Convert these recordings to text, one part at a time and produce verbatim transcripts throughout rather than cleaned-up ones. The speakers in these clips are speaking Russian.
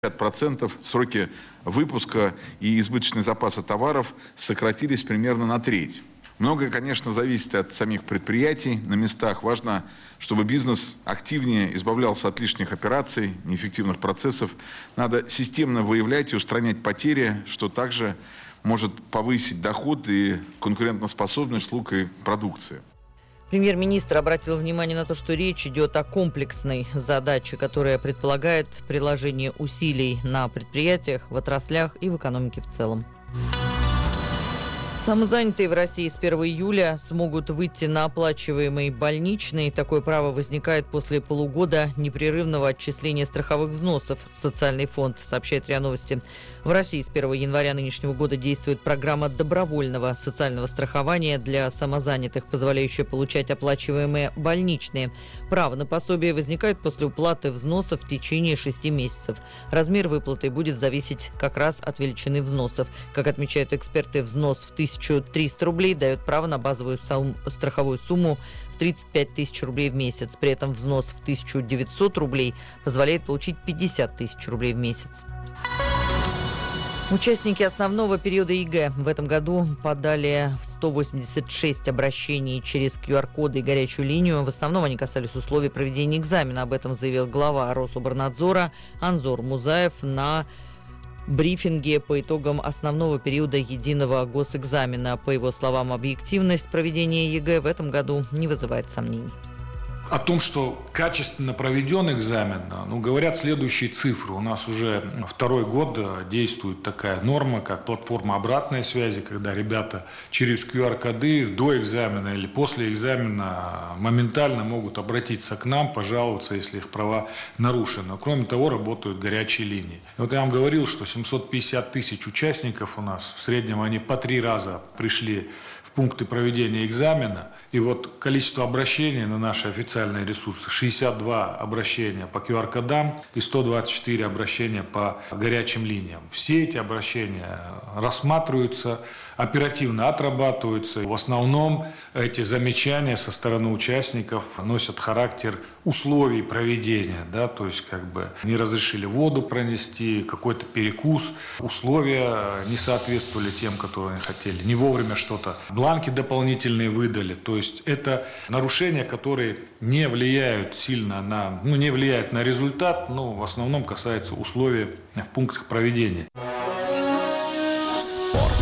пятьдесят процентов сроки выпуска и избыточные запасы товаров сократились примерно на треть. Многое, конечно, зависит от самих предприятий на местах. Важно, чтобы бизнес активнее избавлялся от лишних операций, неэффективных процессов. Надо системно выявлять и устранять потери, что также может повысить доход и конкурентоспособность услуг и продукции. Премьер-министр обратил внимание на то, что речь идет о комплексной задаче, которая предполагает приложение усилий на предприятиях, в отраслях и в экономике в целом. Самозанятые в России с первого июля смогут выйти на оплачиваемый больничный. Такое право возникает после полугода непрерывного отчисления страховых взносов в социальный фонд, сообщает РИА Новости. В России с первого января нынешнего года действует программа добровольного социального страхования для самозанятых, позволяющая получать оплачиваемые больничные. Право на пособие возникает после уплаты взносов в течение шести месяцев. Размер выплаты будет зависеть как раз от величины взносов. Как отмечают эксперты, взнос в тысячу триста рублей дает право на базовую сум- страховую сумму в тридцать пять тысяч рублей в месяц. При этом взнос в тысячу девятьсот рублей позволяет получить пятьдесят тысяч рублей в месяц. Участники основного периода ЕГЭ в этом году подали сто восемьдесят шесть обращений через ку ар коды и горячую линию. В основном они касались условий проведения экзамена. Об этом заявил глава Рособорнадзора Анзор Музаев на брифинге по итогам основного периода единого госэкзамена. По его словам, объективность проведения ЕГЭ в этом году не вызывает сомнений. О том, что качественно проведен экзамен, ну, говорят следующие цифры. У нас уже второй год действует такая норма, как платформа обратной связи, когда ребята через ку ар коды до экзамена или после экзамена моментально могут обратиться к нам, пожаловаться, если их права нарушены. Кроме того, работают горячие линии. И вот я вам говорил, что семьсот пятьдесят тысяч участников у нас, в среднем они по три раза пришли в пункты проведения экзамена. И вот количество обращений на наши официальные ресурсы: шестьдесят два обращения по ку ар кодам и сто двадцать четыре обращения по горячим линиям. Все эти обращения рассматриваются, оперативно отрабатываются. В основном эти замечания со стороны участников носят характер условий проведения, да, то есть как бы не разрешили воду пронести, какой-то перекус, условия не соответствовали тем, которые они хотели, не вовремя что-то, бланки дополнительные выдали. То есть это нарушения, которые не влияют сильно на, ну, не влияют на результат, но в основном касаются условий в пунктах проведения. Спорт.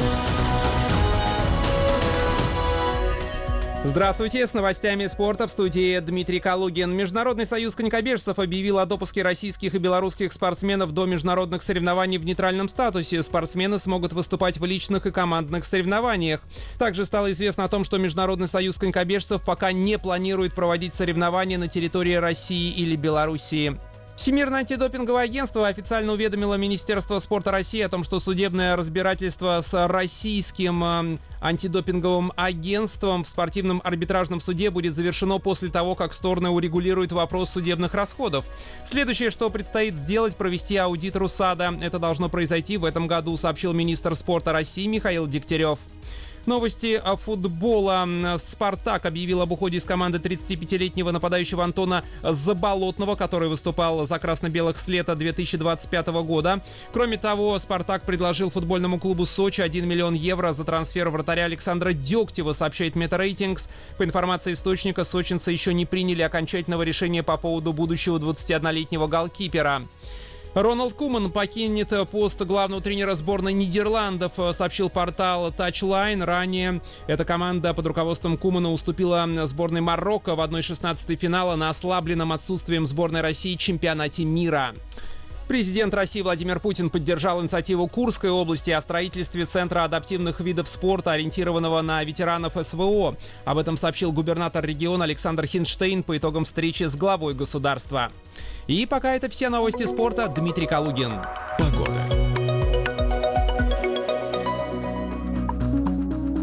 Здравствуйте, с новостями спорта в студии Дмитрий Калугин. Международный союз конькобежцев объявил о допуске российских и белорусских спортсменов до международных соревнований в нейтральном статусе. Спортсмены смогут выступать в личных и командных соревнованиях. Также стало известно о том, что Международный союз конькобежцев пока не планирует проводить соревнования на территории России или Белоруссии. Всемирное антидопинговое агентство официально уведомило Министерство спорта России о том, что судебное разбирательство с российским антидопинговым агентством в спортивном арбитражном суде будет завершено после того, как стороны урегулируют вопрос судебных расходов. Следующее, что предстоит сделать, провести аудит РУСАДА. Это должно произойти в этом году, сообщил министр спорта России Михаил Дегтярев. Новости футбола. «Спартак» объявил об уходе из команды тридцатипятилетнего нападающего Антона Заболотного, который выступал за красно-белых с лета две тысячи двадцать пятого года. Кроме того, «Спартак» предложил футбольному клубу «Сочи» один миллион евро за трансфер вратаря Александра Дегтева, сообщает Метарейтингс. По информации источника, сочинцы еще не приняли окончательного решения по поводу будущего двадцатиоднолетнего голкипера. Роналд Куман покинет пост главного тренера сборной Нидерландов, сообщил портал Touchline. Ранее эта команда под руководством Кумана уступила сборной Марокко в одной шестнадцатой финала на ослабленном отсутствием сборной России чемпионате мира. Президент России Владимир Путин поддержал инициативу Курской области о строительстве Центра адаптивных видов спорта, ориентированного на ветеранов СВО. Об этом сообщил губернатор региона Александр Хинштейн по итогам встречи с главой государства. И пока это все новости спорта. Дмитрий Калугин. Погода.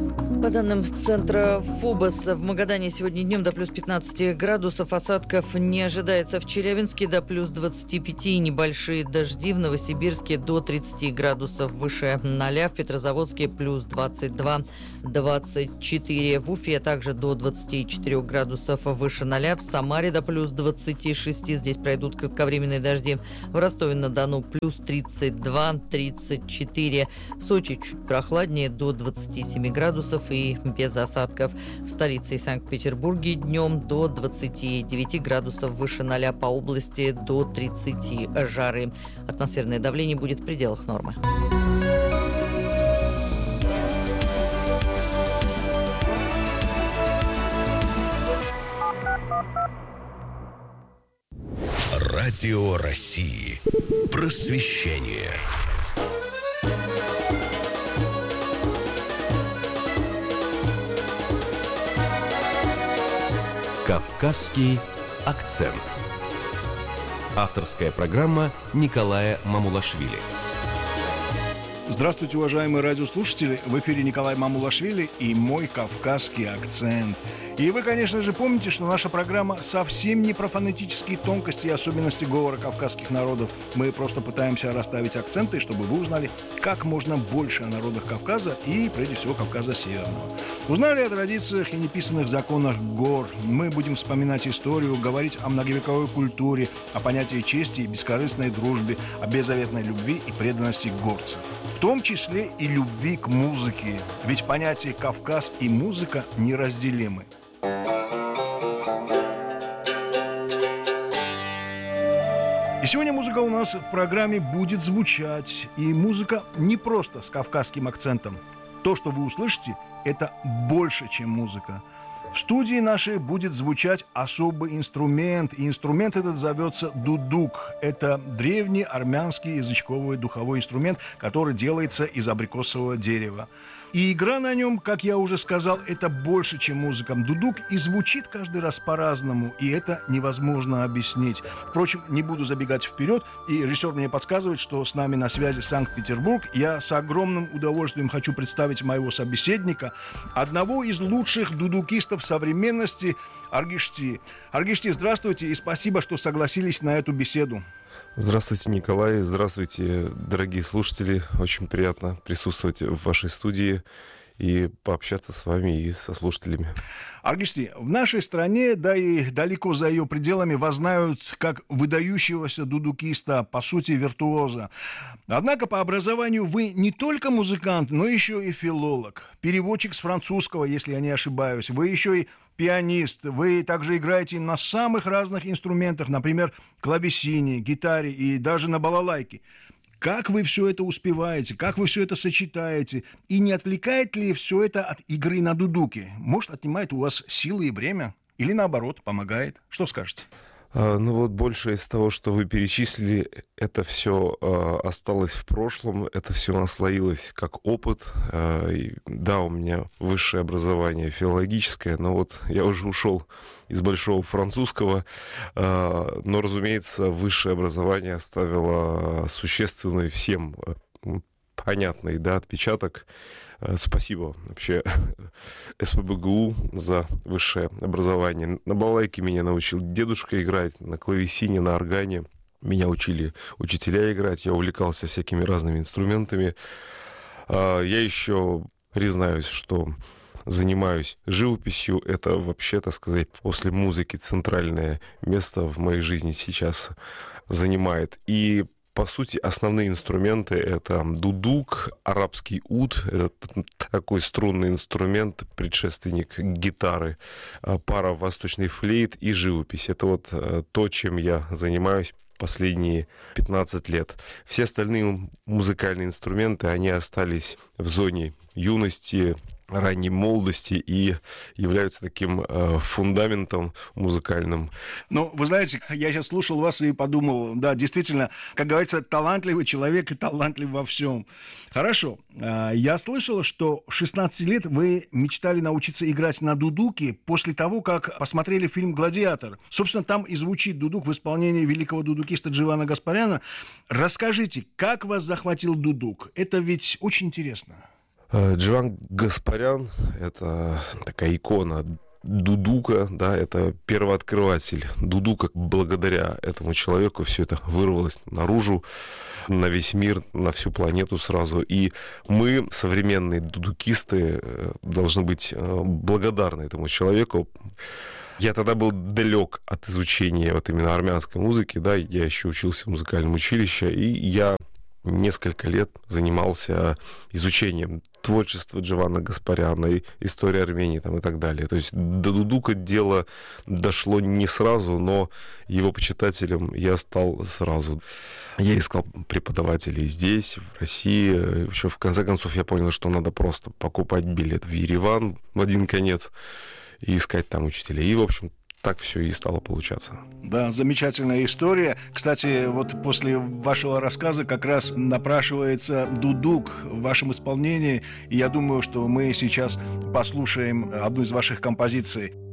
По данным центра ФОБОС, в Магадане сегодня днем до плюс пятнадцати градусов, осадков не ожидается. В Челябинске до плюс двадцати пяти, небольшие дожди. В Новосибирске до тридцати градусов выше ноля. В Петрозаводске плюс двадцать два - двадцать четыре. В Уфе также до двадцати четырёх градусов выше ноля. В Самаре до плюс двадцати шести. Здесь пройдут кратковременные дожди. В Ростове-на-Дону плюс тридцать два - тридцать четыре. В Сочи чуть прохладнее, до двадцати семи градусов и без осадков. В столице и Санкт-Петербурге днем до двадцати девяти градусов выше ноля, по области до тридцати жары. Атмосферное давление будет в пределах нормы. Радио России. Просвещение. Кавказский акцент. Авторская программа Николая Мамулашвили. Здравствуйте, уважаемые радиослушатели! В эфире Николай Мамулашвили и мой кавказский акцент. И вы, конечно же, помните, что наша программа совсем не про фонетические тонкости и особенности говора кавказских народов. Мы просто пытаемся расставить акценты, чтобы вы узнали как можно больше о народах Кавказа и, прежде всего, Кавказа Северного. Узнали о традициях и неписанных законах гор. Мы будем вспоминать историю, говорить о многовековой культуре, о понятии чести и бескорыстной дружбе, о беззаветной любви и преданности горцев. В том числе и любви к музыке. Ведь понятия Кавказ и музыка неразделимы. И сегодня музыка у нас в программе будет звучать. И музыка не просто с кавказским акцентом. То, что вы услышите, это больше, чем музыка. В студии нашей будет звучать особый инструмент. И инструмент этот зовется дудук. Это древний армянский язычковый духовой инструмент, который делается из абрикосового дерева. И игра на нем, как я уже сказал, это больше, чем музыка. Дудук и звучит каждый раз по-разному, и это невозможно объяснить. Впрочем, не буду забегать вперед, и режиссер мне подсказывает, что с нами на связи Санкт-Петербург. Я с огромным удовольствием хочу представить моего собеседника, одного из лучших дудукистов современности, Аргишти. Аргишти, здравствуйте, и спасибо, что согласились на эту беседу. Здравствуйте, Николай. Здравствуйте, дорогие слушатели. Очень приятно присутствовать в вашей студии и пообщаться с вами и со слушателями. Аргишти, в нашей стране, да и далеко за ее пределами, вас знают как выдающегося дудукиста, по сути, виртуоза. Однако по образованию вы не только музыкант, но еще и филолог, переводчик с французского, если я не ошибаюсь. Вы еще и пианист. Вы также играете на самых разных инструментах, например, клавесине, гитаре и даже на балалайке. Как вы все это успеваете? Как вы все это сочетаете? И не отвлекает ли все это от игры на дудуке? Может, отнимает у вас силы и время? Или наоборот, помогает? Что скажете? А, ну вот больше из того, что вы перечислили, это все а, осталось в прошлом, это все наслоилось как опыт. А, и, да, у меня высшее образование филологическое, но вот я уже ушел из большого французского, а, но, разумеется, высшее образование оставило существенный всем понятный, да, отпечаток. Спасибо вообще СПбГУ за высшее образование. На балалайке меня научил дедушка играть, на клавесине, на органе. Меня учили учителя играть, я увлекался всякими разными инструментами. Я еще признаюсь, что занимаюсь живописью. Это вообще, так сказать, после музыки центральное место в моей жизни сейчас занимает. И по сути, основные инструменты — это дудук, арабский уд, это такой струнный инструмент, предшественник гитары, пара восточный флейт и живопись. Это вот то, чем я занимаюсь последние пятнадцать лет. Все остальные музыкальные инструменты, они остались в зоне юности, ранней молодости и являются таким э, фундаментом музыкальным. Ну, вы знаете, я сейчас слушал вас и подумал, да, действительно, как говорится, талантливый человек и талантлив во всем. Хорошо. Я слышал, что в шестнадцать лет вы мечтали научиться играть на дудуке после того, как посмотрели фильм «Гладиатор». Собственно, там и звучит дудук в исполнении великого дудукиста Дживана Гаспаряна. Расскажите, как вас захватил дудук? Это ведь очень интересно. Джован Гаспарян — это такая икона дудука, да, это первооткрыватель дудука. Благодаря этому человеку все это вырвалось наружу, на весь мир, на всю планету сразу. И мы, современные дудукисты, должны быть благодарны этому человеку. Я тогда был далек от изучения вот именно армянской музыки, да, я еще учился в музыкальном училище, и я несколько лет занимался изучением творчества Джована Гаспаряна, истории Армении там, и так далее. То есть до дудука дело дошло не сразу, но его почитателем я стал сразу. Я искал преподавателей здесь, в России. Еще в конце концов я понял, что надо просто покупать билет в Ереван в один конец и искать там учителей. И, в общем, так все и стало получаться. Да, замечательная история. Кстати, вот после вашего рассказа как раз напрашивается дудук в вашем исполнении. И я думаю, что мы сейчас послушаем одну из ваших композиций.